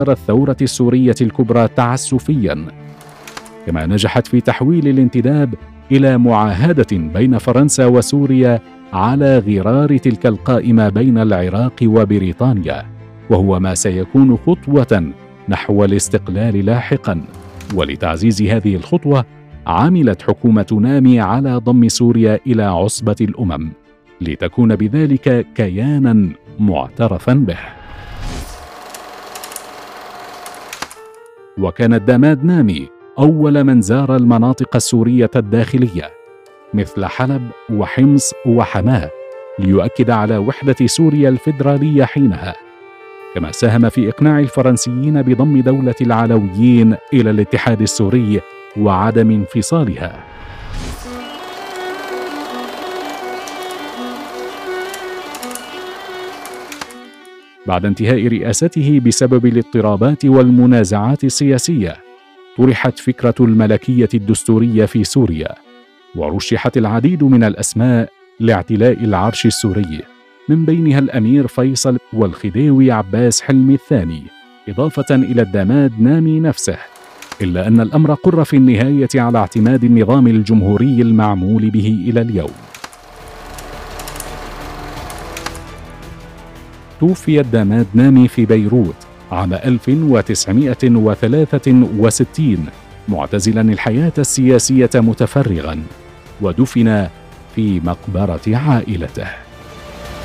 الثورة السورية الكبرى تعسفياً، كما نجحت في تحويل الانتداب إلى معاهدة بين فرنسا وسوريا على غرار تلك القائمة بين العراق وبريطانيا، وهو ما سيكون خطوة نحو الاستقلال لاحقاً. ولتعزيز هذه الخطوة عملت حكومة نامي على ضم سوريا إلى عصبة الأمم، لتكون بذلك كياناً معترفاً به. وكان الداماد نامي أول من زار المناطق السورية الداخلية مثل حلب وحمص وحماة ليؤكد على وحدة سوريا الفيدرالية حينها، كما ساهم في إقناع الفرنسيين بضم دولة العلويين إلى الاتحاد السوري وعدم انفصالها. بعد انتهاء رئاسته بسبب الاضطرابات والمنازعات السياسية، طرحت فكرة الملكية الدستورية في سوريا، ورشحت العديد من الأسماء لاعتلاء العرش السوري، من بينها الأمير فيصل والخديوي عباس حلمي الثاني، إضافة إلى الداماد نامي نفسه، إلا أن الأمر قر في النهاية على اعتماد النظام الجمهوري المعمول به إلى اليوم. توفي الداماد نامي في بيروت عام 1963 معتزلا الحياة السياسية متفرغا، ودفن في مقبرة عائلته.